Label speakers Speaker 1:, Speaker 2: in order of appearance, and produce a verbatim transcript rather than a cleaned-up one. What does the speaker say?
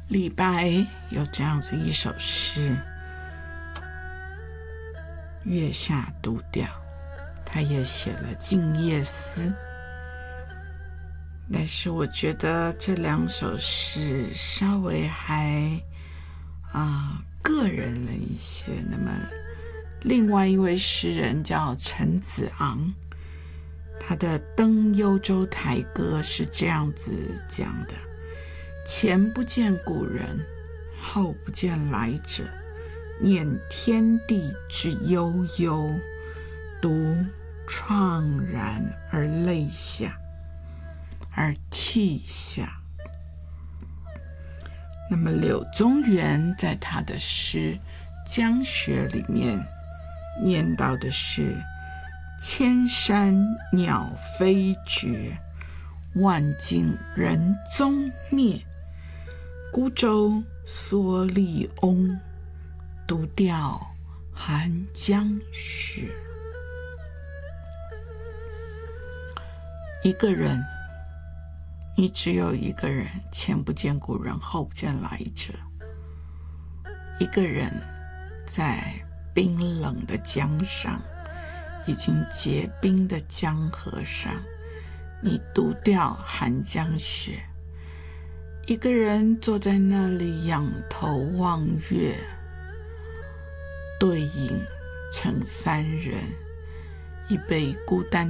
Speaker 1: 李白有这样子一首诗，月下独钓，他也写了静夜思，但是我觉得这两首诗稍微还啊、呃、个人了一些。那么另外一位诗人叫陈子昂，他的《登幽州台歌》是这样子讲的：前不见古人，后不见来者，念天地之悠悠，独怆然而泪下，而涕下。那么柳宗元在他的诗《江雪》里面念到的是：千山鸟飞绝，万径人踪灭，孤舟蓑笠翁，独钓寒江雪。一个人，你只有一个人，前不见古人，后不见来者。一个人在冰冷的江上，已经结冰的江河上，你独钓寒江雪。一个人坐在那里仰头望月，对影成三人，一杯孤单